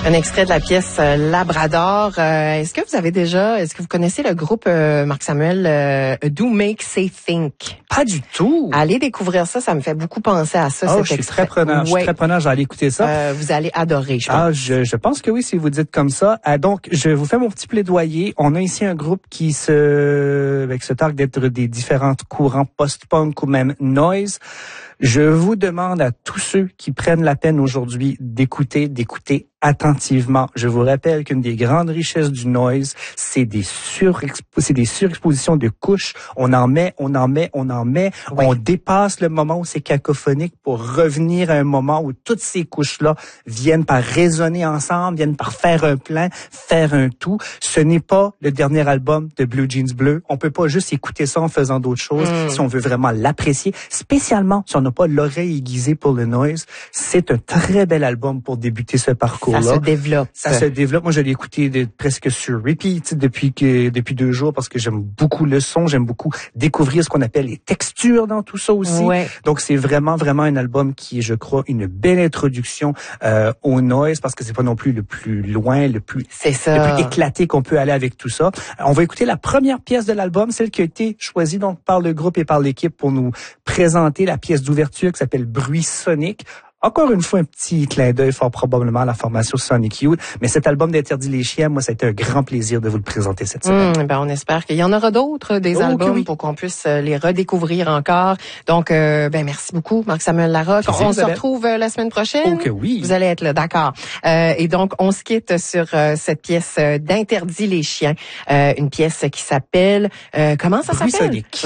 Un extrait de la pièce Labrador. Est-ce que vous connaissez le groupe Marc-Samuel Do Make Say Think? Pas du tout. Allez découvrir ça, ça me fait beaucoup penser à ça. Je suis très preneur. Je suis très preneur, j'allais écouter ça. Vous allez adorer, je pense. Je pense que oui, si vous dites comme ça. Donc, je vous fais mon petit plaidoyer. On a ici un groupe qui se targue d'être des différents courants post-punk ou même noise. Je vous demande à tous ceux qui prennent la peine aujourd'hui d'écouter attentivement. Je vous rappelle qu'une des grandes richesses du noise, c'est des surexpositions de couches. On en met. Oui. On dépasse le moment où c'est cacophonique pour revenir à un moment où toutes ces couches-là viennent par résonner ensemble, viennent par faire un plan, faire un tout. Ce n'est pas le dernier album de Blue Jeans Bleu. On peut pas juste écouter ça en faisant d'autres choses si on veut vraiment l'apprécier, spécialement si on n'a pas l'oreille aiguisée pour le noise. C'est un très bel album pour débuter ce parcours. Ça se développe. Ça se développe. Moi, je l'ai écouté presque sur repeat depuis 2 jours parce que j'aime beaucoup le son. J'aime beaucoup découvrir ce qu'on appelle les textures dans tout ça aussi. Ouais. Donc, c'est vraiment un album qui est, je crois, une belle introduction au noise parce que c'est pas non plus le plus loin, le plus éclaté qu'on peut aller avec tout ça. On va écouter la première pièce de l'album, celle qui a été choisie donc par le groupe et par l'équipe pour nous présenter la pièce d'ouverture qui s'appelle Bruit Sonique. Encore une fois, un petit clin d'œil fort probablement à la formation Sonic Youth. Mais cet album d'Interdit les chiens, moi, ça a été un grand plaisir de vous le présenter cette semaine. On espère qu'il y en aura d'autres, albums, pour qu'on puisse les redécouvrir encore. Donc, merci beaucoup, Marc-Samuel Larocque. On se retrouve la semaine prochaine. Oh que oui. Vous allez être là, d'accord. Et donc, on se quitte sur cette pièce d'Interdit les chiens. Une pièce qui s'appelle... comment ça s'appelle? Bruit Sonique.